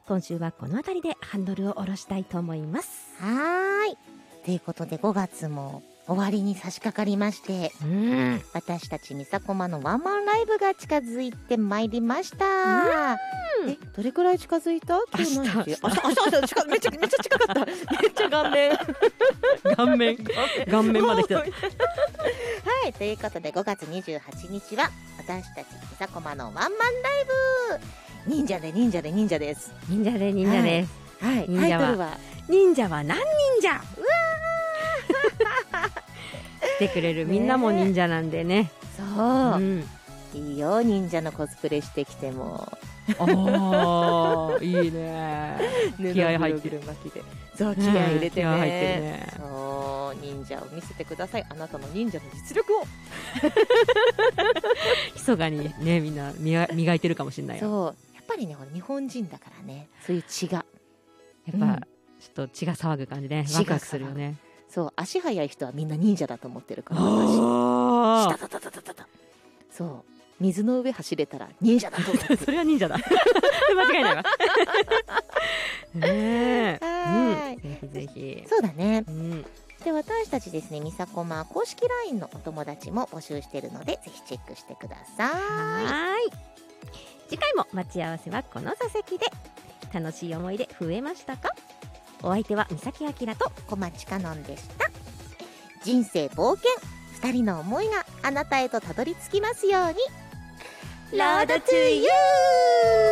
今週はこの辺りでハンドルを下ろしたいと思います。 はーい。ということで5月も終わりに差し掛かりまして、私たちみさこまのワンマンライブが近づいてまいりました。どれくらい近づいた？ 明日めっちゃ近かった。めっちゃ顔面まで来た。 はい、ということで5月28日は私たちみさこまのワンマンライブ、忍者です。 忍者です。 はい、タイトルは忍者は何忍者。来てくれるみんなも忍者なんでね。 そう、いいよ、忍者のコスプレしてきても。 いいね。気合入ってる。 そう、気合入れて気合入ってるね。 そう、忍者を見せてください。あなたの忍者の実力を。 密かにね、みんな磨いてるかもしれないよ。 そう、やっぱりね、日本人だからね、そういう血がやっぱ、ちょっと血が騒ぐ感じでワクワクするよね。 そう、足速い人はみんな忍者だと思ってるから。そう、水の上走れたら忍者だと思ってる。 それは忍者だ。間違いないわ。ねえ、ぜひぜひ。 そうだね。で、私たちですね、みさこま公式 LINE のお友達も募集しているので、ぜひチェックしてください。 はい。次回も待ち合わせはこの座席で。楽しい思い出増えましたか？お相手は三崎明と小町かのんでした。人生冒険、2人の思いがあなたへとたどり着きますように。ロードトゥーユー。